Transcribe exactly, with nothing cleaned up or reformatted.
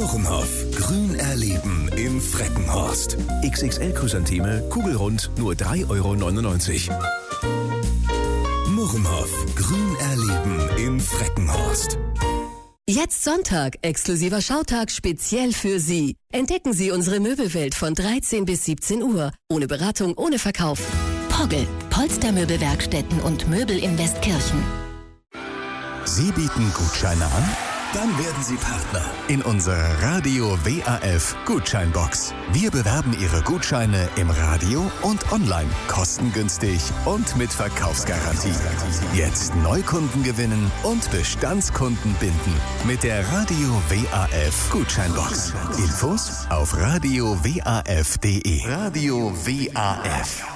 Murrenhof. Grün erleben in Freckenhorst. X X L-Chrysantheme, kugelrund, nur drei Euro neunundneunzig. Murrenhof. Grün erleben in Freckenhorst. Jetzt Sonntag, exklusiver Schautag speziell für Sie. Entdecken Sie unsere Möbelwelt von dreizehn bis siebzehn Uhr. Ohne Beratung, ohne Verkauf. Pogge, Polstermöbelwerkstätten und Möbel in Westkirchen. Sie bieten Gutscheine an? Dann werden Sie Partner in unserer Radio W A F Gutscheinbox. Wir bewerben Ihre Gutscheine im Radio und online, kostengünstig und mit Verkaufsgarantie. Jetzt Neukunden gewinnen und Bestandskunden binden mit der Radio W A F Gutscheinbox. Infos auf radio w a f punkt de. Radio W A F.